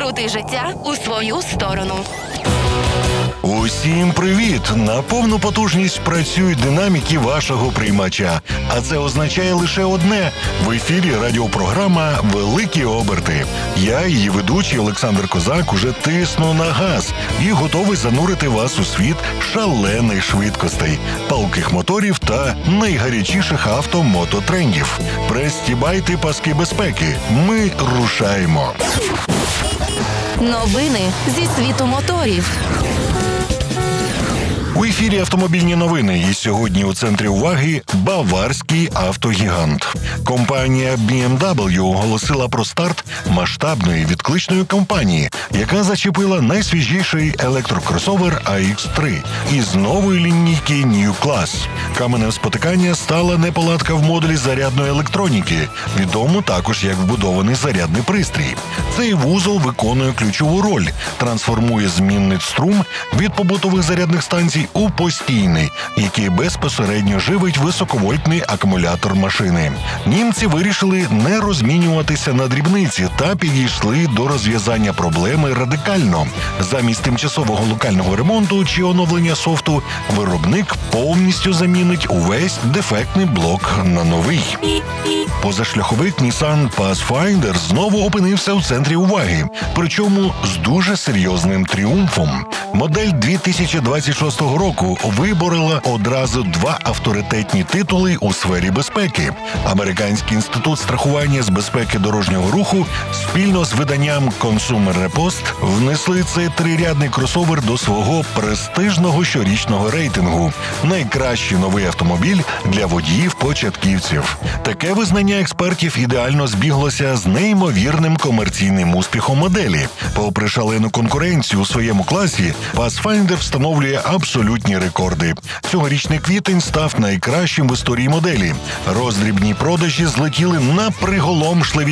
Крути життя у свою сторону. Усім привіт! На повну потужність працюють динаміки вашого приймача. А це означає лише одне – в ефірі радіопрограма «Великі оберти». Я, її ведучий Олександр Козак, уже тисну на газ і готовий занурити вас у світ шалених швидкостей, палких моторів та найгарячіших авто-мототрендів. Пристібайте паски безпеки. Ми рушаємо. Новини зі світу моторів. У ефірі автомобільні новини, і сьогодні у центрі уваги баварський автогігант. Компанія BMW оголосила про старт масштабної відкличної кампанії, яка зачепила найсвіжіший електрокросовер AX3 із нової лінійки New Class. Каменем спотикання стала неполадка в модулі зарядної електроніки, відому також як вбудований зарядний пристрій. Цей вузол виконує ключову роль, трансформує змінний струм від побутових зарядних станцій у постійний, який безпосередньо живить високовольтний акумулятор машини. Німці вирішили не розмінюватися на дрібниці та підійшли до розв'язання проблеми радикально. Замість тимчасового локального ремонту чи оновлення софту, виробник повністю замінить увесь дефектний блок на новий. Позашляховик Nissan Pathfinder знову опинився у центрі уваги, причому з дуже серйозним тріумфом. Модель 2026 року виборола одразу два авторитетні титули у сфері безпеки. Американський інститут страхування з безпеки дорожнього руху спільно з виданням Consumer Repost внесли цей трирядний кросовер до свого престижного щорічного рейтингу «Найкращий новий автомобіль для водіїв-початківців». Таке визнання експертів ідеально збіглося з неймовірним комерційним успіхом моделі. Попри шалену конкуренцію у своєму класі, Pathfinder встановлює абсолютні рекорди. Цьогорічний квітень став найкращим в історії моделі. Роздрібні продажі злетіли на приголомшливі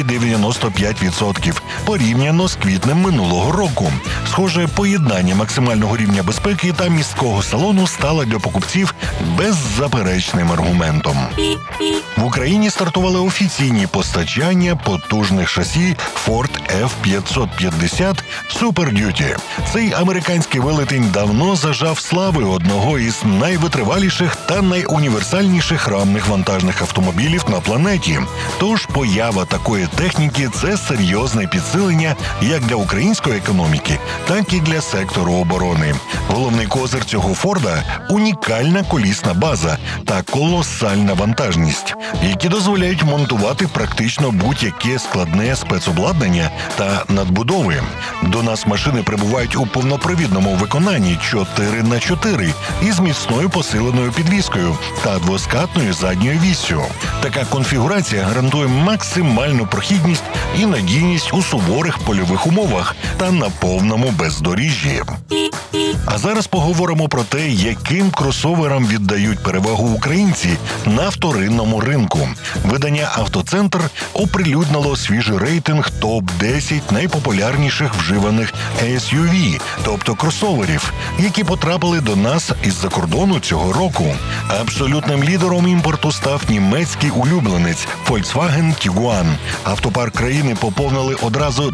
95% порівняно з квітнем минулого року. Схоже, поєднання максимального рівня безпеки та міського салону стало для покупців беззаперечним аргументом. В Україні стартували офіційні постачання потужних шасі Ford F550 Super Duty. Цей американський велетень давно зажав слави одного із найвитриваліших та найуніверсальніших рамних вантажних автомобілів на планеті. Тож поява такої техніки – це серйозне підсилення як для української економіки, так і для сектору оборони. Головний козир цього Форда – унікальна колісна база та колосальна вантажність, які дозволяють монтувати практично будь-яке складне спецобладнання та надбудови. До нас машини прибувають у повнопривідному виконанні 4х4 із міцною посиленою підвіскою та двоскатною задньою віссю. Така конфігурація гарантує максимальну прохідність і надійність у суворих польових умовах та на повному бездоріжжі. А зараз поговоримо про те, яким кросоверам віддають перевагу українці на вторинному ринку. Видання «Автоцентр» оприлюднило свіжий рейтинг топ-10 найпопулярніших вживаних SUV, тобто кросоверів, які потрапили до нас із-за кордону цього року. Абсолютним лідером імпорту став німецький улюбленець Volkswagen Tiguan. Автопарк країни поповнили одразу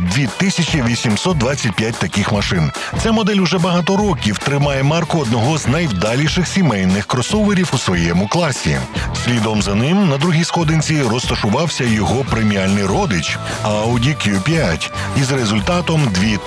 2825 таких машин. Ця модель уже багато років тримає марку одного з найвдаліших сімейних кросоверів у своєму класі. Слідом за ним на другій сходинці розташувався його преміальний родич Audi Q5 із результатом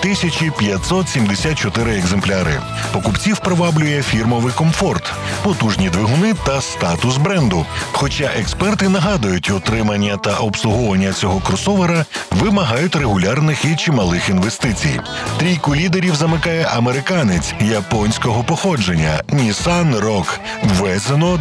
2574 екземпляри. Покупців приваблює фірмовий комфорт, потужні двигуни та статус бренду. Хоча експерти нагадують, утримання та обслуговування цього кросовера вимагають регулярних і чималих інвестицій. Трійку лідерів замикає американець японського походження Nissan Rogue. Ввезено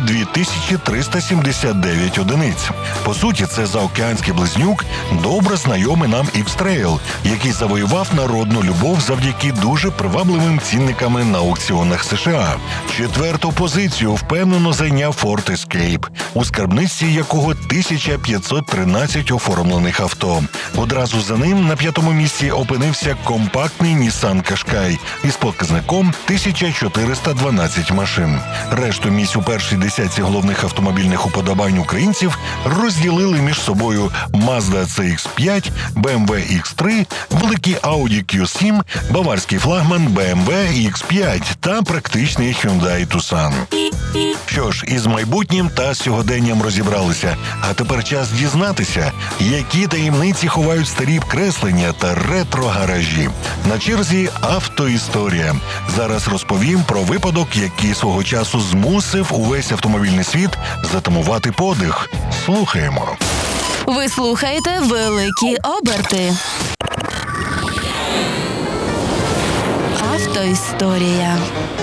2379 одиниць. По суті, це заокеанський близнюк, добре знайомий нам X-Trail, який завоював народну любов завдяки дуже привабливим рекордними цінниками на аукціонах США. 4-ту позицію впевнено зайняв Ford Escape, у скарбниці якого 1513 оформлених авто. Одразу за ним на 5-му місці опинився компактний Nissan Qashqai із показником 1412 машин. Решту місць у першій десятці головних автомобільних уподобань українців розділили між собою Mazda CX-5, BMW X3, великий Audi Q7, баварський флагман BMW X5 та практичний Hyundai Tucson. Що ж, із майбутнім та сьогоденням розібралися. А тепер час дізнатися, які таємниці ховають старі креслення та ретро-гаражі. На черзі автоісторія. Зараз розповім про випадок, який свого часу змусив увесь автомобільний світ затамувати подих. Слухаємо. Ви слухаєте «Великі оберти». Автоісторія.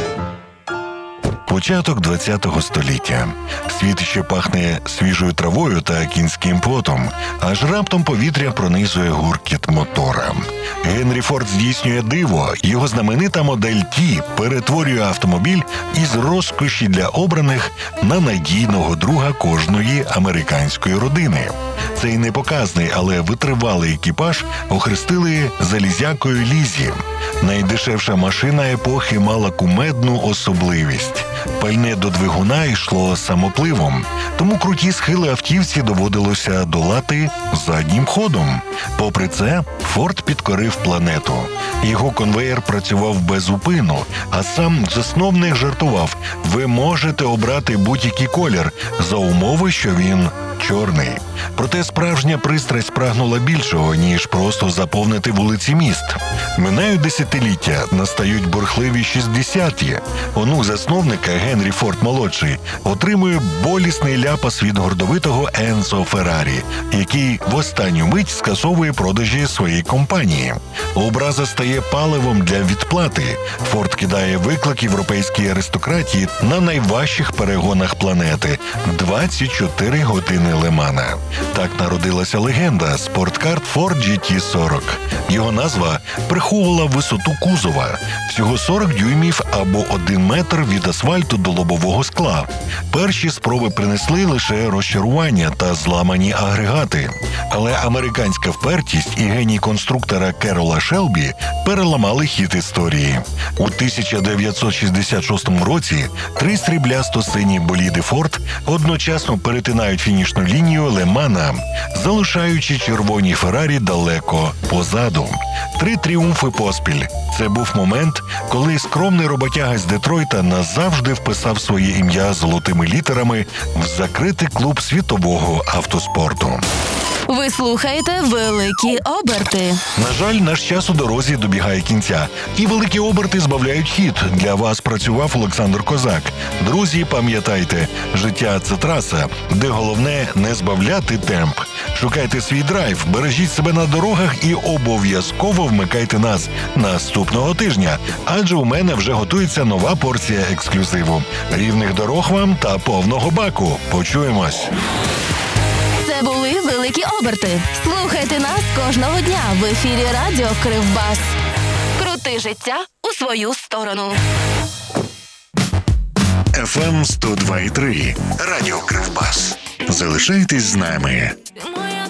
Початок 20-го століття. Світ ще пахне свіжою травою та кінським потом, аж раптом повітря пронизує гуркіт мотора. Генрі Форд здійснює диво. Його знаменита модель Ті перетворює автомобіль із розкоші для обраних на надійного друга кожної американської родини. Цей непоказний, але витривалий екіпаж охрестили залізякою Лізі. Найдешевша машина епохи мала кумедну особливість. Пальне до двигуна йшло самопливом, тому круті схили автівці доводилося долати заднім ходом. Попри це, Форд підкорив планету. Його конвеєр працював без упину, а сам засновник жартував: ви можете обрати будь-який колір за умови, що він чорний. Проте справжня пристрасть прагнула більшого, ніж просто заповнити вулиці міст. Минають десятиліття, настають бурхливі 60-ті. Онук засновника Генрі Форд-молодший отримує болісний ляпас від гордовитого Енцо Феррарі, який в останню мить скасовує продажі своєї компанії. Образа стає паливом для відплати. Форд кидає виклик європейській аристократії на найважчих перегонах планети – 24 години Лемана. Так народилася легенда – спорткар Ford GT40. Його назва приховувала висоту кузова – всього 40 дюймів або 1 метр від асфальту до лобового скла. Перші спроби принесли лише розчарування та зламані агрегати. Але американська впертість і геній конструктора Керола Шелбі переламали хід історії. У 1966 році 3 сріблясто-сині боліди Ford одночасно перетинають фінішну лінію Лемана, залишаючи червоні Феррарі далеко позаду. 3 тріумфи поспіль. Це був момент, коли скромний роботяга з Детройта назавжди вписав своє ім'я золотими літерами в закритий клуб світового автоспорту. Ви слухаєте «Великі оберти». На жаль, наш час у дорозі добігає кінця. І великі оберти збавляють хід. Для вас працював Олександр Козак. Друзі, пам'ятайте, життя – це траса, де головне не збавляти темп. Шукайте свій драйв, бережіть себе на дорогах і обов'язково вмикайте нас наступного тижня. Адже у мене вже готується нова порція ексклюзиву. Рівних дорог вам та повного баку. Почуємось. Це були «Великі оберти». Слухайте нас кожного дня в ефірі радіо Кривбас. Крути життя у свою сторону. FM 102.3. Радіо Кривбас. Залишайтесь з нами.